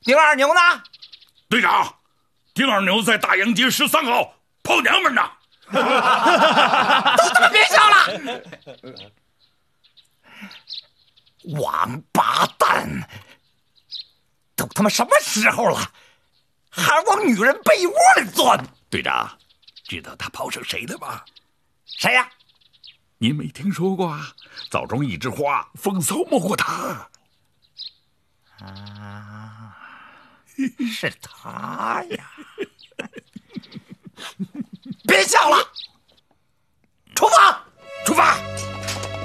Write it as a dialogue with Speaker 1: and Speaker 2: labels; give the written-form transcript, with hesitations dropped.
Speaker 1: 丁二牛呢？
Speaker 2: 队长，丁二牛在大洋街13号泡娘们呢。
Speaker 1: 都他妈别笑了！王八蛋！都他妈什么时候了，还往女人被窝里钻？
Speaker 2: 队长，知道他泡上谁了吗？
Speaker 1: 谁呀？
Speaker 2: 您没听说过啊？枣中一枝花，风骚没过他。
Speaker 1: 啊，是他呀！别笑了！